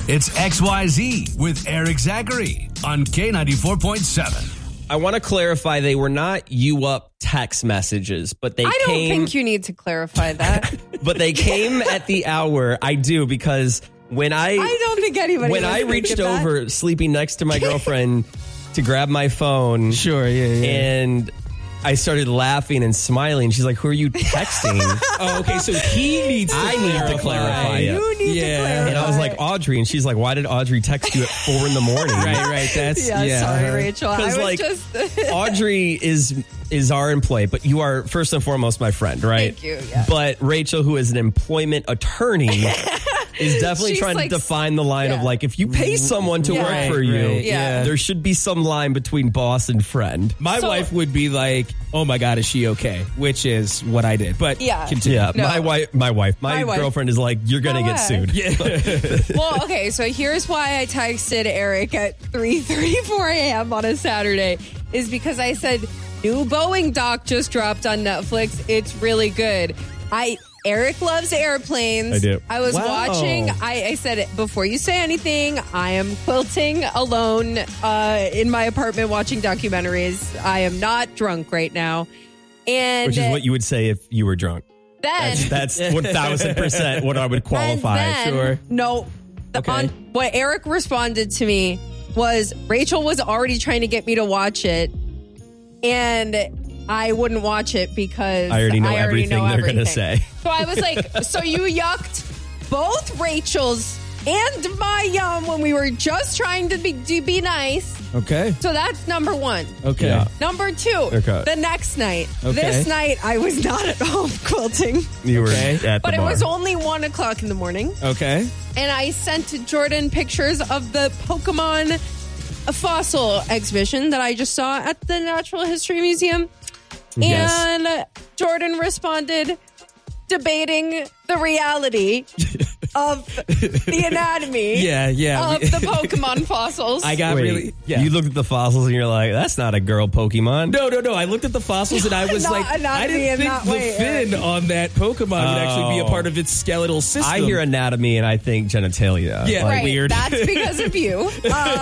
It's XYZ with Eric Zachary on K94.7. I want to clarify they were not you up text messages, but they I don't came. think you need to clarify that. But they came at the hour. I do, because when I don't think anybody. when was I reached thinking that. over, sleeping next to my girlfriend, to grab my phone, Sure, yeah. and I started laughing and smiling. She's like, "Who are you texting?" Oh, okay, so he needs to I need to clarify it. You need to clarify. And I was like, Audrey, and she's like, "Why did Audrey text you at 4 a.m?" Right. That's Sorry, Rachel. I was Because just. Audrey is our employee, but you are first and foremost my friend, right? Thank you, yeah. But Rachel, who is an employment attorney, is definitely She's trying like, to define the line of yeah. like, if you pay someone to Yeah. work for you, Right, yeah. there should be some line between boss and friend. My wife would be like, "Oh my God, is she okay?" Which is what I did. But Yeah. continue. Yeah, No. my wife, My wife. girlfriend is like, "You're gonna No get way. sued." Well, okay, so here's why I texted Eric at 3:34 a.m. on a Saturday is because I said, new Boeing doc just dropped on Netflix. It's really good. Eric loves airplanes. I do. I was Wow. watching. I said, before you say anything, I am quilting alone in my apartment watching documentaries. I am not drunk right now. And Which is what you would say if you were drunk. then That's 1,000% what I would qualify. and then, Sure. No. Okay. What Eric responded to me was Rachel was already trying to get me to watch it, and I wouldn't watch it because I already know everything they're going to say. So I was like, so you yucked both Rachel's and my yum when we were just trying to be nice. Okay. So that's number one. Okay. Yeah. Number two, Okay. the next night. Okay. This night I was not at home quilting, You were Okay. at but the it bar. was only 1 o'clock in the morning. Okay. And I sent Jordan pictures of the Pokemon fossil exhibition that I just saw at the Natural History Museum. Yes. And Jordan responded, debating the reality of the anatomy Yeah. of the Pokemon fossils. I got Wait, really. Yeah. You looked at the fossils and you're like, that's not a girl Pokemon. No. I looked at the fossils and I was Not like, I anatomy didn't in think that the way, fin on that Pokemon would actually be a part of its skeletal system. I hear anatomy and I think genitalia. Yeah. Like, right, weird. that's because of you.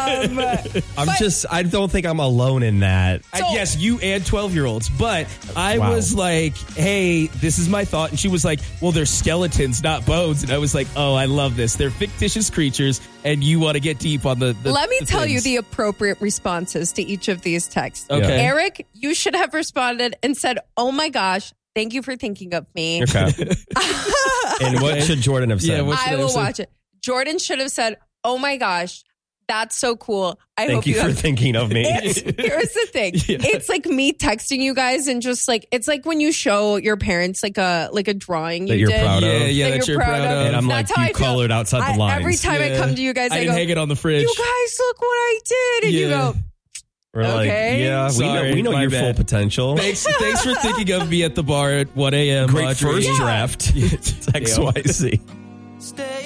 I don't think I'm alone in that. Yes, you and 12-year-olds. But I Wow. was like, hey, this is my thought. And she was like, well, they're skeletons, not bones. And I was like, oh, I love this. They're fictitious creatures, and you want to get deep on the Let me tell you things. the appropriate responses to each of these texts. Okay. Eric, you should have responded and said, oh my gosh, thank you for thinking of me. Okay. And what should Jordan have said? Yeah, what should I I will have said? watch it. Jordan should have said, oh my gosh, that's so cool. I Thank hope you for have thinking of me. Here's the thing. Yeah. It's like me texting you guys and just like it's like when you show your parents like a drawing That you you're did. proud of. Yeah, that that you're proud of. And I'm That's like, how you I feel. colored outside the lines. Every time I Yeah. come to you guys, I I didn't go, hang it on the fridge. you guys look what I did, and you Yeah. go, We're like, Okay. yeah, Sorry, we know my your bad. full potential. Thanks for thinking of me at the bar at 1 a.m. Great Audrey. first draft. It's XYZ. Stay